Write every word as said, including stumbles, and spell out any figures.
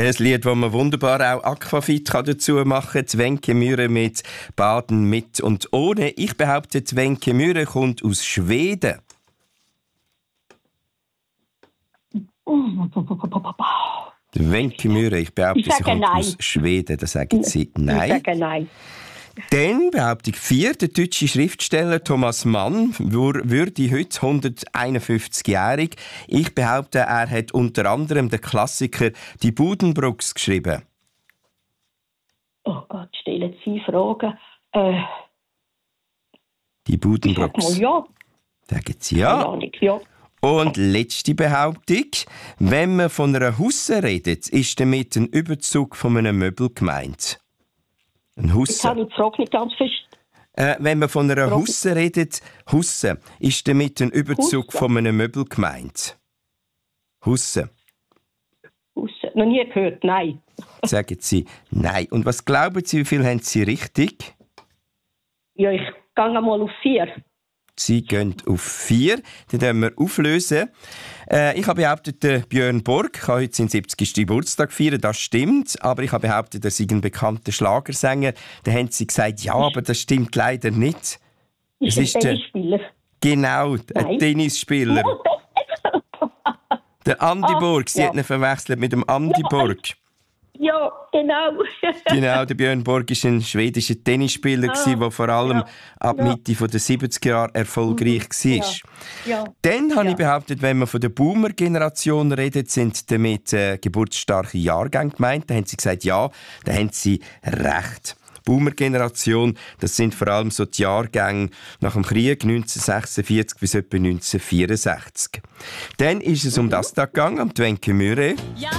Ein Lied, das man wunderbar auch Aquafit kann dazu machen kann. Zwenke Myhre mit Baden mit und ohne. Ich behaupte, Zwenke Myhre kommt aus Schweden. Zwenke Myhre, ich behaupte, ich sie kommt nein. aus Schweden. Da sagen Sie nein. Ich sage nein. Dann Behauptung vier. Der deutsche Schriftsteller Thomas Mann würde heute hunderteinundfünfzigjährig. Ich behaupte, er hat unter anderem den Klassiker «Die Buddenbrooks» geschrieben. Oh Gott, stellen Sie Fragen. Äh, «Die Buddenbrooks». Ich sag mal ja. Sagen Sie ja. Keine Ahnung, ja. Und letzte Behauptung. Wenn man von einer Husse redet, ist damit ein Überzug von einem Möbel gemeint. Ein Husse. Jetzt habe ich die Frage nicht ganz verstanden. Äh, wenn man von einer Frage. Husse redet, Husse, ist damit ein Überzug Husse? von einem Möbel gemeint. Husse. Husse. Noch nie gehört, nein. Sagen Sie nein. Und was glauben Sie, wie viel haben Sie richtig? Ja, ich gehe mal auf vier. Sie gehen auf vier. Dann werden wir auflösen. Äh, ich habe behauptet, der Björn Borg kann heute seinen siebzigsten Geburtstag feiern. Das stimmt. Aber ich habe behauptet, er sei ein bekannter Schlagersänger. Dann haben Sie gesagt, ja, aber das stimmt leider nicht. Ist Es ein ist der, Tennisspieler. genau, ein Nein. Tennisspieler. Der Andi Ah, Borg. Sie ja. hat ihn verwechselt mit dem Andi Ja, Borg. Ja, genau. Genau, der Björn Borg war ein schwedischer Tennisspieler, Ah, der vor allem ja, ab ja. Mitte der siebziger Jahre erfolgreich war. Ja. Dann habe Ja. ich behauptet, wenn man von der Boomer-Generation redet, sind damit äh, geburtsstarke Jahrgänge gemeint. Da haben sie gesagt, ja, da haben sie recht. Boomer-Generation, das sind vor allem so die Jahrgänge nach dem Krieg neunzehnhundertsechsundvierzig bis etwa neunzehnhundertvierundsechzig. Dann ist es um das da gegangen, um Zwenke Myhre.